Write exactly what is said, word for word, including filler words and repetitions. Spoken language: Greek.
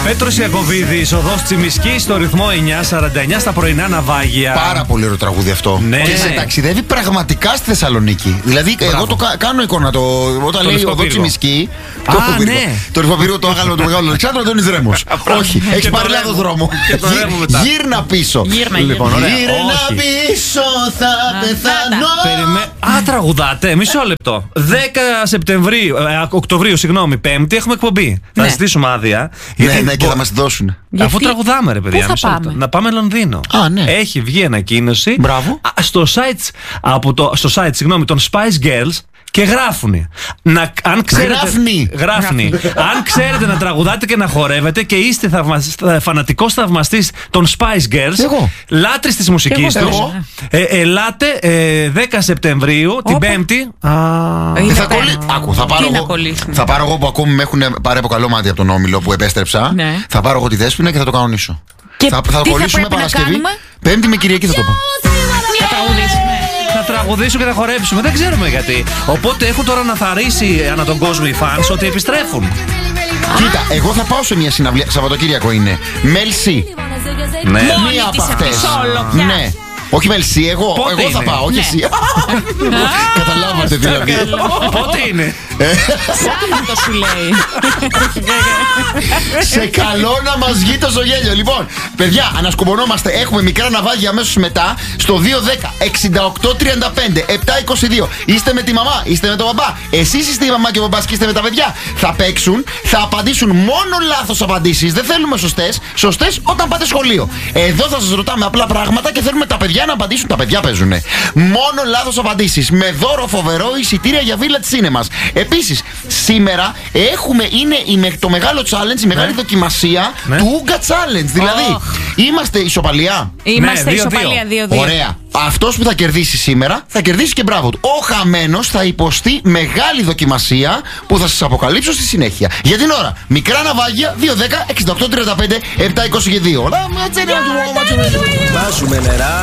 Πέτρος Ιακωβίδης, οδός Τσιμισκής, στο ρυθμό εννιά σαράντα εννιά στα πρωινά ναυάγια. Πάρα πολύ ωραίο τραγούδι αυτό. Ναι. Και σε ταξιδεύει πραγματικά στη Θεσσαλονίκη. Δηλαδή, μπράβο. Εγώ το κα- κάνω εικόνα το. Όταν το λέει οδό Τσιμισκή. Α, το, ναι. Το ρυθμοπύργο, το άγαλο του Μεγάλου Αλεξάνδρου, Αντώνης Ρέμος. Όχι, έχει πάρει λάθο δρόμο. Γύρνα πίσω. Γύρνα, Λοιπόν, γύρνα. ωραία. Γύρνα Όχι. πίσω, θα πεθάνω. Περιμέ... Α, τραγουδάτε, μισό λεπτό. δέκα Σεπτεμβρίου, ε, Οκτωβρίου, συγγνώμη, Πέμπτη, έχουμε εκπομπή. Θα Ναι. ζητήσουμε άδεια. Ναι, ναι, και θα μας τη δώσουν. Αφού Γιατί? τραγουδάμε, ρε παιδιά. Πού θα μισό λεπτό. πάμε? Να πάμε Λονδίνο. Α, ναι. Έχει βγει ανακοίνωση. Μπράβο. Α, στο site, από το, στο site συγγνώμη, των Spice Girls. Και γράφουνε. Να, αν ξέρετε, Γράφνει. γράφνει. Αν ξέρετε να τραγουδάτε και να χορεύετε και είστε θαυμασ, φανατικός θαυμαστής των Spice Girls, Εγώ. λάτρης της μουσικής Εγώ. τους, Εγώ. ε, ελάτε ε, δέκα Σεπτεμβρίου, την Όπα. Πέμπτη. Α, Είναι Θα, πέρα. κολλή... Άκου, θα, πάρω Τι να εγώ... κολλήσουμε. θα πάρω εγώ που ακόμη με έχουν πάρει από καλό μάτι από τον Όμιλο που επέστρεψα. Ναι. Θα πάρω εγώ τη Δέσποινα και θα το κανονίσω. Και θα, θα τι θα κολλήσουμε πρέπει να Παρασκευή. κάνουμε? Πέμπτη με Κυριακή θα το πω. Θα τραγουδήσουμε. θα τραγουδήσουμε και θα χορέψουμε. Δεν ξέρουμε γιατί. Οπότε έχουν τώρα να θαρρήσει ανά τον κόσμο οι φανς ότι επιστρέφουν. Κοίτα, εγώ θα πάω σε μια συναυλία. Σαββατοκύριακο είναι. Μέλσι. Ναι. Μόνη Μία από της αυτές. αυτή solo πια. Ναι. Όχι Μέλσι, εγώ, Πότε εγώ θα είναι? πάω, όχι Ναι. εσύ. Καταλάβατε δηλαδή. Πότε είναι? Σάββατο σου λέει. Σε καλό να μας βγει το ζωγέλιο. Λοιπόν, παιδιά, ανασκουμπωνόμαστε. Έχουμε μικρά ναυάγια αμέσως μετά στο δύο δέκα εξήντα οκτώ τριάντα πέντε επτακόσια είκοσι δύο. Είστε με τη μαμά, είστε με τον μπαμπά. Εσείς είστε η μαμά και ο μπαμπάς και είστε με τα παιδιά. Θα παίξουν, θα απαντήσουν μόνο λάθος απαντήσεις. Δεν θέλουμε σωστές. Σωστές όταν πάτε σχολείο. Εδώ θα σας ρωτάμε απλά πράγματα και θέλουμε τα παιδιά να απαντήσουν. Τα παιδιά παίζουνε. Μόνο λάθος απαντήσεις. Με δώρο φοβερό εισιτήρια για Village Cinemas. Επίσης, σήμερα έχουμε, είναι η, με- το μεγάλο challenge, η μεγάλη Ναι. δοκιμασία Ναι. του Ούγκα Challenge. Δηλαδή, είμαστε ισοπαλία. Είμαστε δύο δύο. ισοπαλία δύο δύο. Ωραία. Αυτός που θα κερδίσει σήμερα θα κερδίσει και μπράβο του. Ο χαμένος θα υποστεί μεγάλη δοκιμασία που θα σας αποκαλύψω στη συνέχεια. Για την ώρα, μικρά ναυάγια δύο δέκα εξήντα οκτώ τριάντα πέντε επτακόσια είκοσι δύο. Βάζουμε νερά.